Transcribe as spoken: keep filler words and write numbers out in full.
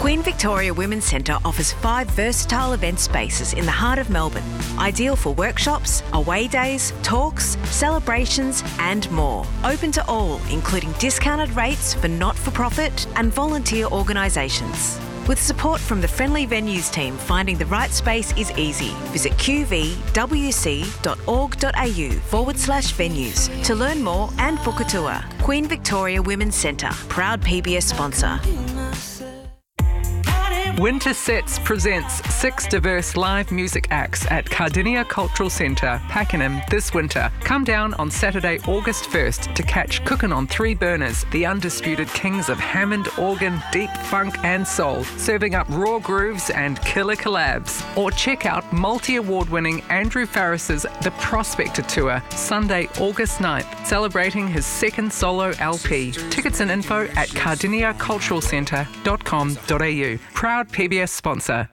Queen Victoria Women's Centre offers five versatile event spaces in the heart of Melbourne, ideal for workshops, away days, talks, celebrations and more. Open to all, including discounted rates for not-for-profit and volunteer organisations. With support from the Friendly Venues team, finding the right space is easy. Visit qvwc.org.au forward slash venues to learn more and book a tour. Queen Victoria Women's Centre, proud P B S sponsor. Winter Sets presents six diverse live music acts at Cardinia Cultural Centre, Pakenham this winter. Come down on Saturday, August first to catch Cookin' on Three Burners, the undisputed kings of Hammond, organ, deep funk and soul, serving up raw grooves and killer collabs. Or check out multi-award winning Andrew Farris's The Prospector Tour, Sunday, August ninth, celebrating his second solo L P. Tickets and info at cardinia cultural centre dot com dot a u. Proud P B S sponsor.